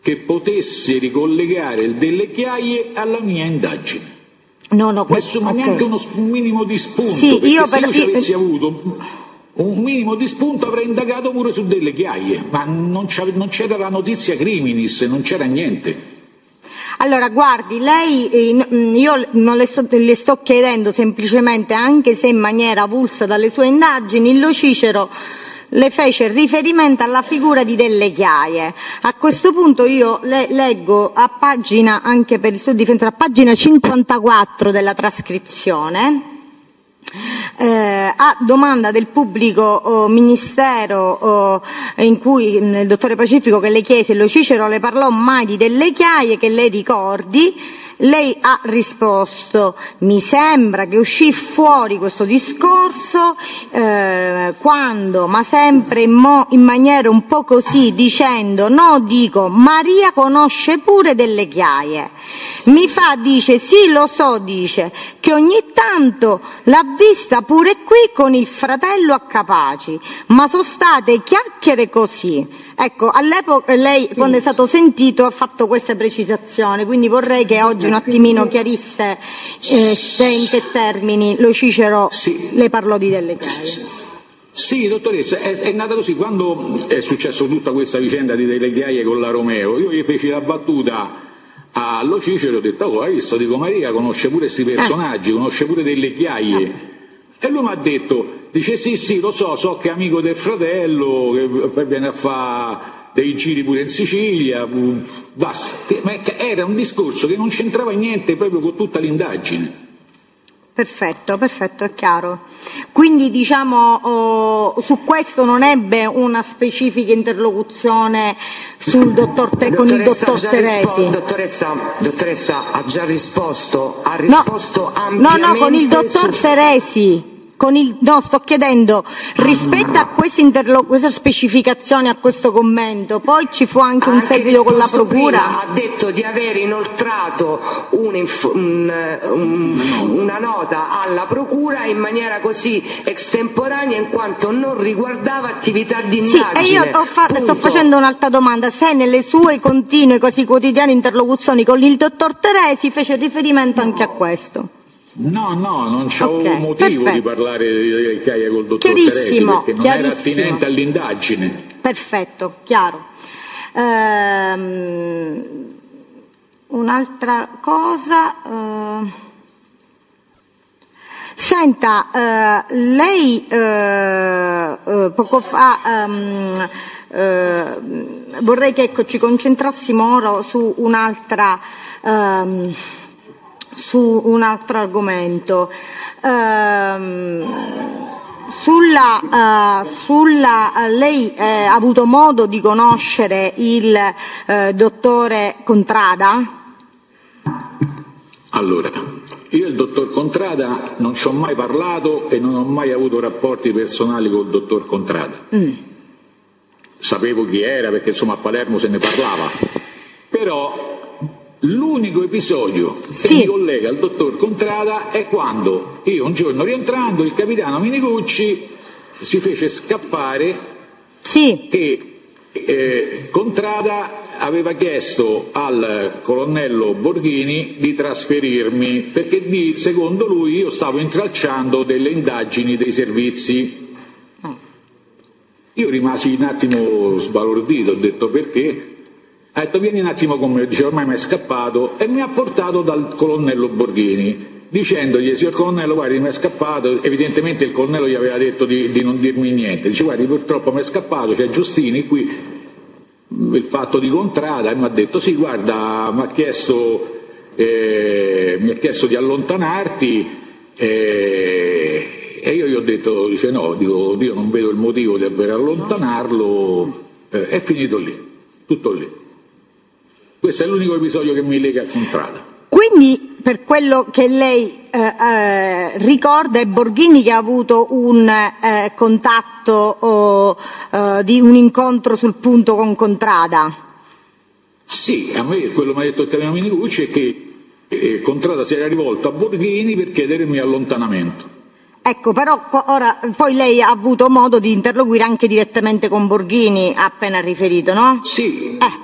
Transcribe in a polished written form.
che potesse ricollegare il Delle Chiaie alla mia indagine. No, Nessuno, okay. Neanche uno minimo di spunto, sì, perché io se io ci avessi avuto un minimo di spunto avrei indagato pure su Delle Chiaie, ma non c'era la notizia criminis, non c'era niente. Allora, guardi, lei, io non le sto chiedendo semplicemente, anche se in maniera avulsa dalle sue indagini, Lo Cicero le fece riferimento alla figura di Delle Chiaie. A questo punto io leggo a pagina, anche per il suo difensore, a pagina 54 della trascrizione, a domanda del pubblico ministero, in cui il dottore Pacifico che le chiese: Lo Cicero le parlò mai di Delle Chiaie che lei ricordi? Lei ha risposto: mi sembra che uscì fuori questo discorso quando, ma sempre in maniera un po' così, dicendo: no, dico, Maria conosce pure Delle Chiaie. Mi fa, dice, sì, lo so, dice, che ogni tanto l'ha vista pure qui con il fratello a Capaci, ma sono state chiacchiere così. Ecco, all'epoca lei, quando è stato sentito, ha fatto questa precisazione, quindi vorrei che oggi un attimino chiarisse se in che termini Lo Cicero le parlò di Delle Chiaie. Sì, dottoressa, è nata così. Quando è successo tutta questa vicenda di Delle Chiaie con la Romeo, io gli feci la battuta a Lo Cicero, ho detto: oh, hai visto, dico, Maria conosce pure questi personaggi, conosce pure Delle Chiaie. E lui mi ha detto, dice, sì, lo so che è amico del fratello, che viene a fare dei giri pure in Sicilia, basta. Ma era un discorso che non c'entrava niente proprio con tutta l'indagine. Perfetto, è chiaro. Quindi, diciamo, su questo non ebbe una specifica interlocuzione con il dottor Teresi. Dottoressa, ha già risposto? Ha risposto ampiamente? No, con il dottor Teresi. Sto chiedendo, rispetto a questa specificazione, a questo commento, poi ci fu anche un seguito con la procura? Ha detto di aver inoltrato una nota alla procura in maniera così extemporanea, in quanto non riguardava attività di indagine. Sì, e io sto facendo un'altra domanda: se nelle sue continue, così quotidiane interlocuzioni con il dottor Teresi fece riferimento anche a questo? No, non c'avevo motivo di parlare di Delle Chiaie col dottor Teresi, perché non era attinente all'indagine. Perfetto, chiaro. Un'altra cosa. Senta, lei poco fa vorrei che ci concentrassimo ora su un altro argomento. Lei ha avuto modo di conoscere il dottore Contrada? Allora, io il dottor Contrada non ci ho mai parlato e non ho mai avuto rapporti personali col dottor Contrada. Sapevo chi era, perché insomma a Palermo se ne parlava, però l'unico episodio che mi collega al dottor Contrada è quando io un giorno, rientrando, il capitano Minicucci si fece scappare che Contrada aveva chiesto al colonnello Borghini di trasferirmi perché secondo lui io stavo intralciando delle indagini dei servizi. Io rimasi un attimo sbalordito, ho detto: perché? Ha detto: vieni un attimo con me, dice, ormai mi è scappato, e mi ha portato dal colonnello Borghini, dicendogli: signor colonnello, guardi, mi è scappato. Evidentemente il colonnello gli aveva detto di non dirmi niente. Dice: guardi, purtroppo mi è scappato, c'è Giustini qui, il fatto di Contrada, e mi ha detto: sì, guarda, mi ha chiesto di allontanarti, e io gli ho detto, dice, no, dico, io non vedo il motivo per allontanarlo, è finito lì, tutto lì. Questo è l'unico episodio che mi lega a Contrada. Quindi, per quello che lei ricorda, è Borghini che ha avuto un contatto di un incontro sul punto con Contrada? Sì, a me quello che mi ha detto il capitano Minicucci è che Contrada si era rivolto a Borghini per chiedere il mio allontanamento. Ecco, però poi lei ha avuto modo di interloquire anche direttamente con Borghini, appena riferito, no? Sì.